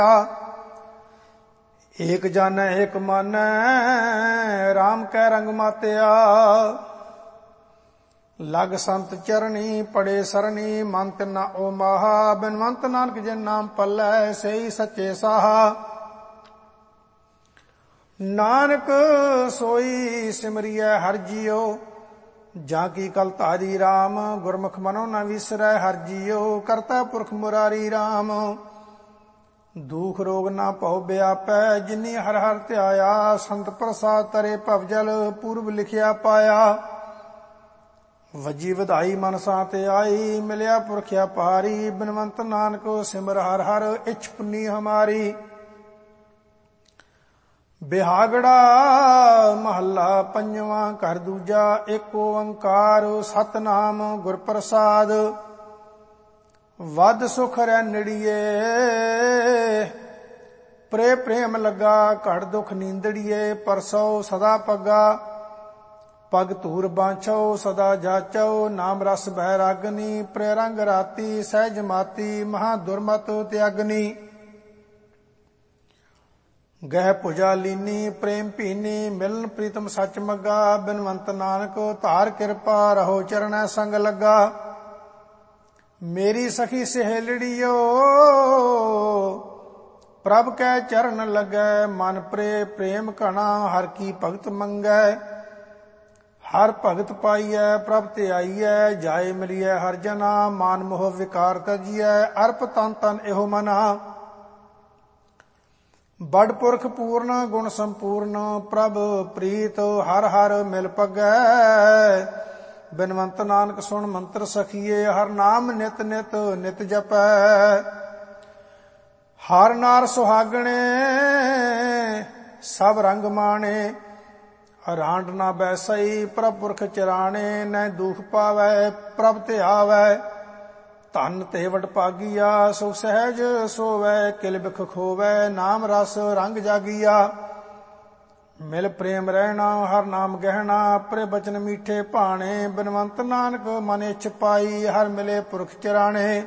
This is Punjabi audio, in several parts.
ਏਕ ਜਾਨੈ ਏਕ ਮਾਨੈ RAM ਕੈ ਰੰਗ ਮਾਤਿਆ। ਲਗ ਸੰਤ ਚਰਣੀ ਪੜੇ ਸਰਣੀ ਮੰਤ ਨ ਓ ਮਾਹਾ। ਬਿਨਵੰਤ ਨਾਨਕ ਜਿਨ ਨਾਮ ਪੱਲੈ ਸਈ ਸੱਚੇ ਸਾਹਾ। ਨਾਨਕ ਸੋਈ ਸਿਮਰਿਐ ਹਰਿ ਜੀਉ ਜਾਂ ਕੀ ਕਲ ਧਾਰੀ RAM। ਗੁਰਮੁਖ ਮਨੋ ਨ ਵਿਸਰੈ ਹਰਿ ਜੀਉ ਕਰਤਾ ਪੁਰਖ ਮੁਰਾਰੀ RAM। ਦੁਖ ਰੋਗ ਨਾ ਭਉ ਬਿਆਪੈ ਜਿਨੀ ਹਰਿ ਹਰਿ ਧਿਆਇਆ। ਸੰਤ ਪ੍ਰਸਾਦ ਤਰੇ ਭਵ ਜਲ ਪੂਰਬ ਲਿਖਿਆ ਪਾਇਆ। ਵਜੀ ਵਧਾਈ ਮਨਸਾ ਤੇ ਆਈ ਮਿਲਿਆ ਪੁਰਖ ਅਪਾਰੀ। ਬਿਨਵੰਤ ਨਾਨਕ ਸਿਮਰ ਹਰਿ ਹਰਿ ਇਛ ਪੁੰਨੀ ਹਮਾਰੀ। ਬਿਹਾਗੜਾ ਮਹੱਲਾ ਪੰਜਵਾਂ ਘਰ ਦੂਜਾ। ਏਕ ਓੰਕਾਰ ਸਤਿਨਾਮ ਗੁਰ ਪ੍ਰਸਾਦ। ਵਦ ਸੁਖ ਰਹਿ ਨੜੀਏ ਪ੍ਰੇ ਪ੍ਰੇਮ ਲੱਗਾ। ਘੜ ਦੁਖ ਨੀਂਦੜੀਏ ਪਰਸੋ ਸਦਾ ਪੱਗਾ। ਪਗ ਧੂਰ ਬਾਂਛੋ ਸਦਾ ਜਾਚੋ ਨਾਮ ਰਸ ਬਹਿ ਰਾਗਨੀ। ਪ੍ਰੇ ਰੰਗ ਰਾਤੀ ਸਹਿਜ ਮਾਤੀ ਮਹਾ ਦੁਰਮਤ ਤਿਆਗਨੀ। ਗਹਿ ਭੁਜਾ ਲੀਨੀ ਪ੍ਰੇਮ ਭੀਨੀ ਮਿਲਨ ਪ੍ਰੀਤਮ ਸੱਚ ਮੱਗਾ। ਬਿਨਵੰਤ ਨਾਨਕ ਧਾਰ ਕਿਰਪਾ ਰਹੋ ਚਰਣੈ ਸੰਗ ਲੱਗਾ। ਮੇਰੀ ਸਖੀ ਸਹੇਲੜੀਓ ਪ੍ਰਭ ਕੈ ਚਰਨ ਲੱਗੈ। ਮਨ ਪ੍ਰੇ ਪ੍ਰੇਮ ਘਣਾ ਹਰ ਕੀ ਭਗਤ ਮੰਗੈ। ਹਰ ਭਗਤ ਪਾਈਐ ਪ੍ਰਭ ਤੇ ਆਈਐ। ਜਾਏ ਮਿਲੀਐ ਹਰ ਜਨਾ ਮਾਨ ਮੋਹ ਵਿਕਾਰ ਤਜੀਐ। ਅਰਪ ਤਨ ਤਨ ਇਹੋ ਮਨਾ। ਬੜ ਪੁਰਖ ਪੂਰਨ ਗੁਣ ਸੰਪੂਰਨ ਪ੍ਰਭ ਪ੍ਰੀਤ ਹਰ ਹਰ ਮਿਲ ਪਗੈ। ਬਿਨਵੰਤ ਨਾਨਕ ਸੁਣ ਮੰਤਰ ਸਖੀਏ ਹਰ ਨਾਮ ਨਿਤ ਨਿਤ ਨਿਤ ਜਪੈ। ਹਰ ਨਾਰ ਸੁਹਾਗਣੇ ਸਭ ਰੰਗ ਮਾਣੇ। ਰਾਂਡ ਨਾ ਬੈਸਈ ਪ੍ਰਭ ਪੁਰਖ ਚਰਾਣੇ। ਨੈ ਦੁਖ ਪਾਵੈ ਪ੍ਰਭ ਤੇ ਆਵੈ। ਧਨ ਤੇ ਵਡ ਭਾਗੀਆ ਸੁਖ ਸਹਿਜ ਸੋਵੈ। ਕਿਲ ਬਿਖ ਖੋਵੈ ਨਾਮ ਰਸ ਰੰਗ ਜਾਗੀਆ। ਮਿਲ ਪ੍ਰੇਮ ਰਹਿਣਾ ਹਰ ਨਾਮ ਗਹਿਣਾ। ਪ੍ਰੇ ਬਚਨ ਮੀਠੇ ਭਾਣੇ। ਬਿਨਵੰਤ ਨਾਨਕ ਮਨ ਇਛ ਪਾਈ ਹਰ ਮਿਲੇ ਪੁਰਖ ਚਰਾਣੇ।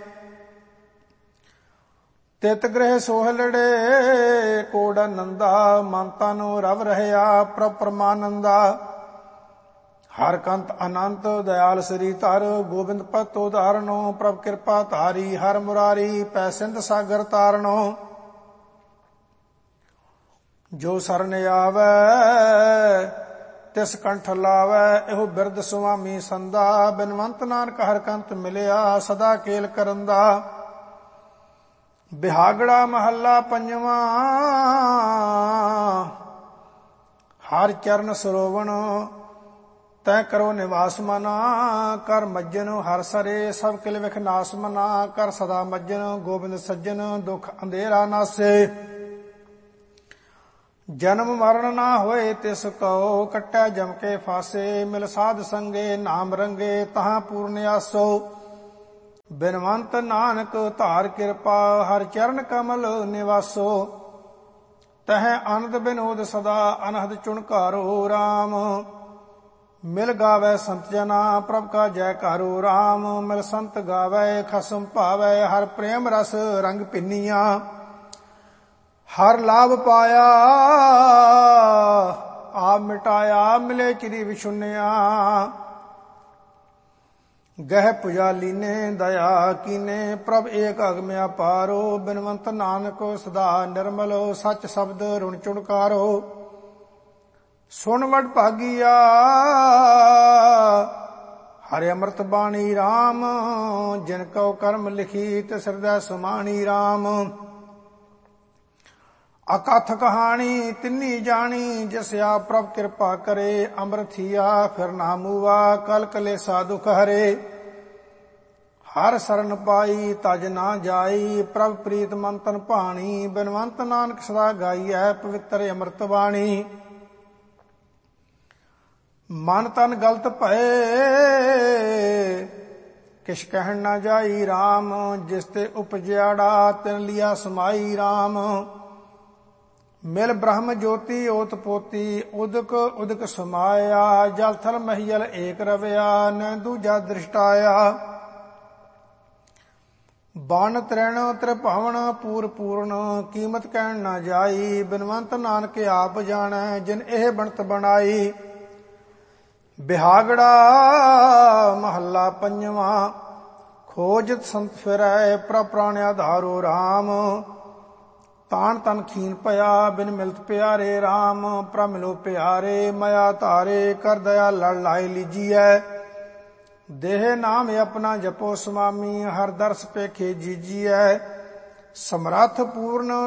ਤਿਤ ਗ੍ਰਹਿ ਸੋਹਲੜੇ ਕੋੜ ਨੰਦਾ। ਮਨ ਤਨ ਰਵ ਰਹਿਆ ਪ੍ਰਭ ਪਰਮਾਨੰਦਾ। ਹਰ ਕੰਤ ਅਨੰਤ ਦਇਆਲ ਸ੍ਰੀ ਧਰ। ਗੋਬਿੰਦ ਪਤ ਉਦਾਹਰਣੋ ਪ੍ਰਭ ਕਿਰਪਾ ਧਾਰੀ। ਹਰ ਮੁਰਾਰੀ ਪੈ ਸਿੰਧ ਸਾਗਰ ਤਾਰਣੋ। ਜੋ ਸਰਨ ਆਵੈ ਤਿਸ ਕੰਠ ਲਾਵੈ। ਇਹੋ ਬਿਰਦ ਸੁਆਮੀ ਸੰਦਾ। ਬਿਨਵੰਤ ਨਾਨਕ ਹਰ ਕੰਤ ਮਿਲਿਆ ਸਦਾ ਕੇਲ ਕਰੰਦਾ। ਬਿਹਾਗੜਾ ਮਹੱਲਾ ਪੰਜਵਾਂ। ਹਰ ਚਰਨ ਸਰੋਵਣ ਤੈ ਕਰੋ ਨਿਵਾਸ ਮਨਾ। ਕਰ ਮੱਜਨ ਹਰ ਸਰੇ ਸਭ ਕਿਲ ਵਿਖ ਨਾਸ ਮਨਾ। ਕਰ ਸਦਾ ਮੱਜਨ ਗੋਬਿੰਦ ਸੱਜਣ ਦੁਖ ਅੰਧੇਰਾ ਨਾਸੇ। ਜਨਮ ਮਰਨ ਨਾ ਹੋਏ ਤਿਸ ਕਉ ਕੱਟੈ ਜਮ ਕੇ ਫਾਸੇ। ਮਿਲ ਸਾਧ ਸੰਗੇ ਨਾਮ ਰੰਗੇ ਤਹਾਂ ਪੂਰਨ ਆਸੋ। ਬਿਨਵੰਤ ਨਾਨਕ ਧਾਰ ਕਿਰਪਾ ਹਰ ਚਰਨ ਕਮਲ ਨਿਵਾਸੋ। ਤਹ ਆਨੰਦ ਬਿਨੋਦ ਸਦਾ ਅਨਹਦ ਚੁਣਕਾਰੋ RAM। ਮਿਲ ਗਾਵੈ ਸੰਤ ਜਨਾ ਪ੍ਰਭ ਕਾ ਜੈਕਾਰੋ RAM। ਮਿਲ ਸੰਤ ਗਾਵੈ ਖਸਮ ਭਾਵੈ ਹਰ ਪ੍ਰੇਮ ਰਸ ਰੰਗ ਭਿੰਨੀਆਂ। ਹਰ ਲਾਭ ਪਾਇਆ ਆਪ ਮਿਟਾਇਆ ਮਿਲੇ ਚਿਰੀ ਵਿਛੁੰਨਿਆ। ਗਹਿ ਭੁਜਾ ਲੀਨੇ ਦਇਆ ਕੀਨੇ ਪ੍ਰਭ ਏਕ ਅਗਮ ਅਪਾਰੋ। ਬਿਨਵੰਤ ਨਾਨਕ ਸਦਾ ਨਿਰਮਲ ਸੱਚ ਸ਼ਬਦ ਰੁਣ ਚੁਣਕਾਰੋ। ਸੁਣ ਵਡ ਭਾਗੀਆ ਹਰਿ ਅੰਮ੍ਰਿਤ ਬਾਣੀ RAM। ਜਿਨ ਕਉ ਕਰਮ ਲਿਖੀ ਤਿਸ ਹਿਰਦੈ ਸਮਾਣੀ RAM। ਅਕਥ ਕਹਾਣੀ ਤਿੰਨੀ ਜਾਣੀ ਜਿਸ ਆਪ ਪ੍ਰਭ ਕਿਰਪਾ ਕਰੇ। ਅੰਮ੍ਰਿਤ ਥੀਆ ਫਿਰ ਨਾ ਮੂਆ ਕਲ ਕਲੇਸਾ ਦੁਖ ਹਰੇ। ਹਰ ਸਰਨ ਪਾਈ ਤਜ ਨਾ ਜਾਈ ਪ੍ਰਭ ਪ੍ਰੀਤ ਮਨ ਤਨ ਭਾਣੀ। ਬਿਨਵੰਤ ਨਾਨਕ ਸਦਾ ਗਾਈਐ ਪਵਿੱਤਰ ਅੰਮ੍ਰਿਤ ਬਾਣੀ। ਮਨ ਤਨ ਗਲਤ ਭਏ ਕਿਛ ਕਹਿਣ ਨਾ ਜਾਈ RAM। ਜਿਸ ਤੇ ਉਪਜਿਆੜਾ ਤਿਨ ਲਿਆ ਸਮਾਈ RAM। ਮਿਲ ਬ੍ਰਹਮ ਜੋਤੀ ਓਤ ਪੋਤੀ ਉਦਕ ਉਦਕ ਸਮਾਇਆ। ਜਲ ਥਲ ਮਹੀਲ ਏਕ ਰਵਿਆ ਨ ਦੂਜਾ ਦ੍ਰਿਸ਼ਟਾਇਆ। ਬਨ ਤ੍ਰਿਣ ਤ੍ਰਿਭਵਨ ਪੂਰ ਪੂਰਨ, ਕੀਮਤ ਕਹਿਣ ਨਾ ਜਾਈ। ਬਿਨਵੰਤ ਨਾਨਕ ਆਪ ਜਾਣੈ, ਜਿਨ ਇਹ ਬਣਤ ਬਣਾਈ। ਬਿਹਾਗੜਾ ਮਹੱਲਾ ਪੰਜਵਾਂ। ਖੋਜਤ ਸੰਤ ਫਿਰੈ, ਪ੍ਰਭ ਪ੍ਰਾਣ ਆਧਾਰੋ ਰਾਮ। ਤਾਣ ਤਨ ਖੀਨ ਭਇਆ, ਬਿਨ ਮਿਲਤ ਪਿਆਰੇ ਰਾਮ। ਪ੍ਰਭ ਮਿਲੋ ਪਿਆਰੇ, ਮਇਆ ਧਾਰੇ। ਕਰ ਦਇਆ ਲੜ ਲਾਇ ਲੀਜੀਐ। ਦੇਹ ਨਾਮ ਆਪਣਾ ਜਪੋ ਸੁਆਮੀ, ਹਰ ਦਰਸ ਪੇਖੇ ਜੀਜੀਐ। ਸਮਰੱਥ ਪੂਰਨ